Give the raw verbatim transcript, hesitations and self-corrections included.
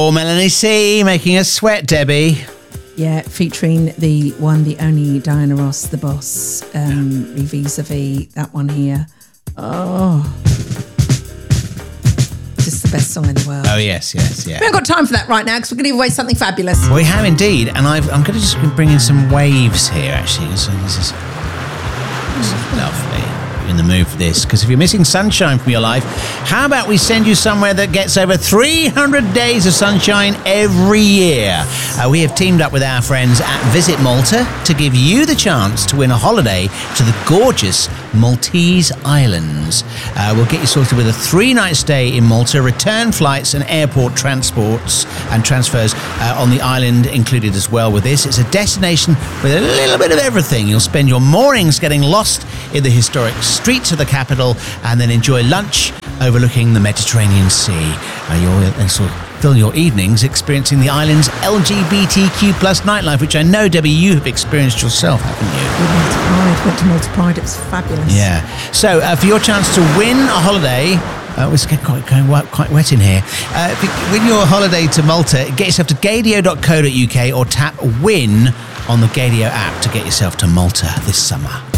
Or Melanie C making us sweat, Debbie. Yeah, featuring the one, the only Diana Ross, The Boss, um, vis-a-vis that one here. Oh, just the best song in the world. Oh, yes, yes, yeah. We haven't got time for that right now because we're going to give away something fabulous. We have indeed, and I've, I'm going to just bring in some waves here, actually. So this is, this is lovely. In the mood for this, because if you're missing sunshine from your life, how about we send you somewhere that gets over three hundred days of sunshine every year? Uh, we have teamed up with our friends at Visit Malta to give you the chance to win a holiday to the gorgeous Maltese Islands. Uh, we'll get you sorted with a three-night stay in Malta, return flights and airport transports and transfers uh, on the island included as well with this. It's a destination with a little bit of everything. You'll spend your mornings getting lost in the historic streets of the capital and then enjoy lunch overlooking the Mediterranean Sea. Uh, you'll also fill your evenings experiencing the island's L G B T Q plus nightlife, which I know, Debbie, you have experienced yourself, haven't you? We went to Pride, went to Malta Pride, it was fabulous. Yeah. So uh, for your chance to win a holiday, uh, it's getting quite, going quite wet in here. Uh, if you win your holiday to Malta, get yourself to gadio dot co dot uk or tap win on the Gadio app to get yourself to Malta this summer.